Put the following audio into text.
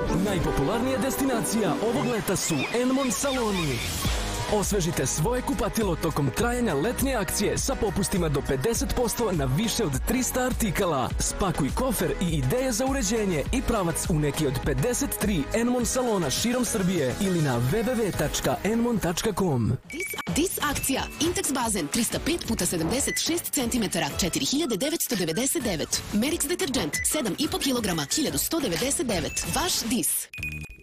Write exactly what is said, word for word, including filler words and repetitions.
Najpopularnija destinacija ovog leta su Enmont saloni. Osvežite svoje kupatilo tokom trajanja letnje akcije sa popustima do pedeset posto na više od trista artikala. Spakuj kofer i ideje za uređenje i pravac u neki od pedeset tri Enmont salona širom Srbije ili na w w w tačka enmont tačka com. Dis akcija. Intex bazen trista pet puta sedamdeset šest centimetara četiri hiljade devetsto devedeset devet. Merix deterđent sedam i po kilograma hiljadu sto devedeset devet. Vaš Dis.